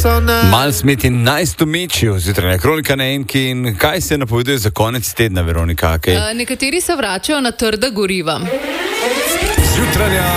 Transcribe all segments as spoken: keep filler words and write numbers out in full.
Mal smeti najstomičijo, zjutraj kronika na enki in kaj se napoveduje za konec tedna, Veronika? Okay. Uh, nekateri se vračajo na trda goriva. Jutranja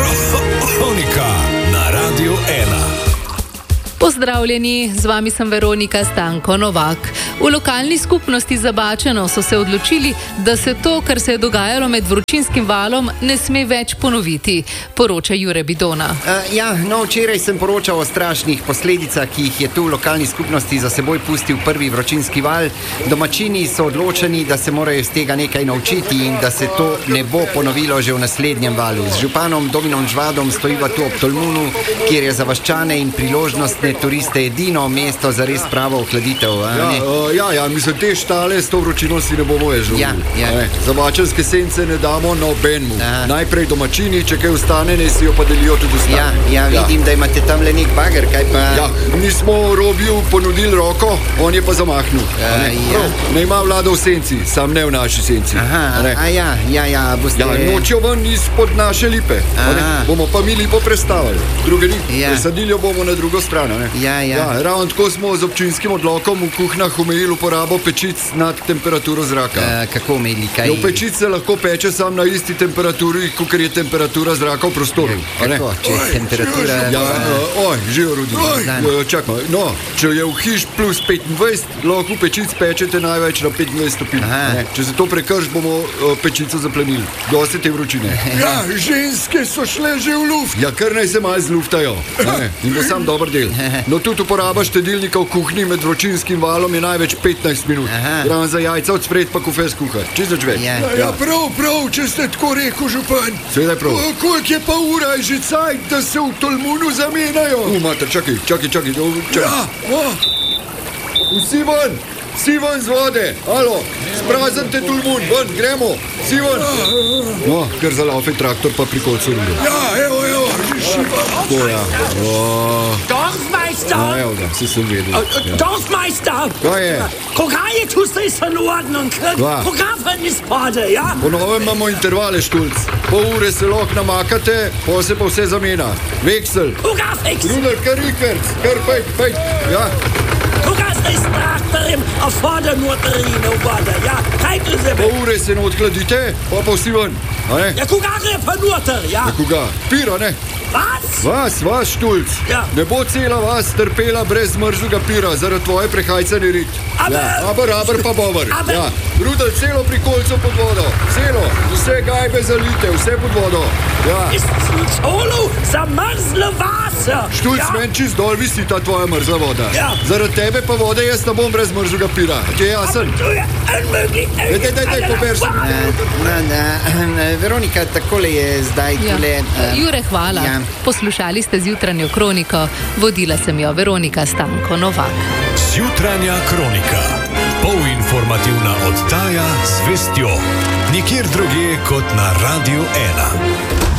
kronika na Radiu ena. Pozdravljeni, z vami sem Veronika Stanko Novak. V lokalni skupnosti Zabačeno so se odločili, da se to, kar se je dogajalo med vročinskim valom, ne sme več ponoviti, poroča Jure Bidona. Uh, ja, no, včeraj sem poročal o strašnih posledicah, ki jih je tu v lokalni skupnosti za seboj pustil prvi vročinski val. Domačini so odločeni, da se morajo iz tega nekaj naučiti in da se to ne bo ponovilo že v naslednjem valu. Z županom Dominom Žvadom stojiva tu ob Tolmunu, kjer je za vaščane in priložnostne turiste edino mesto za res pravo ohladitev. Ja, uh, ja, ja, mislim, te štale s to vročino si ne bomo več želeli. Ja, ja. Zabačenske sence ne damo nobenmu. Najprej domačini, če kaj ostane, ne si jo pa delijo tudi ostane. Ja, ja, vidim, ja. Da imate tam le nek bager, kaj pa... Ja, mi smo Robiju ponudili roko, on je pa zamahnil. Uh, ne? Ja. ne ima vlada v senci, sam ne v naši senci. Aha, a ja, ja, ja, boste... Ja, nočijo ven izpod naše lipe. Bomo pa mi lipo prestavili. Druge lipe, ja. Presadili jo bomo na drugo stran. Ja, ja. Ja, ravno tako smo z občinskim odlokom v kuhnah omejili uporabo pečic nad temperaturo zraka. Uh, kako omejili? Kaj... Jo, pečic se lahko peče sam na isti temperaturi, kot je temperatura zraka v prostoru. Kako? Če je temperatura... Ja, uh, oj, živo rodi. Uh, čakaj, no, če je v hiš plus petindvajset, lahko pečic pečete največ na petindvajset stopinj. Če se to prekrš, bomo uh, pečico zaplenili. Dosti te vročine. Ja, ženske so šle že v luft. Ja, kar naj se malo zluftajo. In bo sam dober del. No, tudi uporaba štedilnika v kuhinji med vročinskim valom je največ petnajst minut. Ravno za jajca od spred pa kofes kuhar. Čisto več. Ja, ja, prav, prav, če ste tako rekel, župan. Seveda prav. Koliko je pa ura že cajt, da se v Tolmunu zamenjajo? U, mater, čakaj, čakaj, čakaj. čakaj. Ja, o. Vsi ven, vsi ven z vode. Alo, sprazen te Tolmun, ven, gremo. Vsi ven. No, ker zalaufe traktor pa pri kolcu rude. Ja, evo, evo, že šiva. To ja. Dorfmeister! Ja, evo ga, vsi sem vedel. Ja. Dorfmeister! Kaj je? Kogaje tu ste in ordnung? Kogafen iz pade, ja? Po novem imamo intervale, Štulc. Pol ure se lahko namakate, pol se pa vse zamena. Veksel. Kogafeks! Rudel, kar rikert, kar pejt, pejt. Ja. Kogaste iz traktorjem, a vode noterine v vode, ja? Kajte se be? Pol ure se ne odhladite, pa pa vsi ven. Ja, koga gre pa noter, ja? Ja, koga? Pira, ne? Vas? Vas, vas, Štulc. Ja. Ne bo cela vas trpela brez mrzlega pira, zaradi tvoje prehajcane rit. Aber... Ja, aber, aber pa bover. Aber... Ja. Rudel, celo pri kolcu pod vodo. Celo. Vse gajbe zalite, vse pod vodo. Ja. Ist zu colo zamrzle vase. Štulc, ja. Men čist dol visi ta tvoja mrzla voda. Ja. Zaradi tebe pa vode jaz ne bom brez mrzlega pira. Ti je jasen? To je unmöglich. Daj, daj, daj, pober se. Veronika, takole je zdaj ja. tule... Uh, Jure, hvala. Ja. Poslušali ste zjutranjo kroniko, vodila sem jo Veronika Stanko Novak. Zjutranja kronika, polinformativna oddaja z vestjo, nikjer drugje kot na Radiu ena.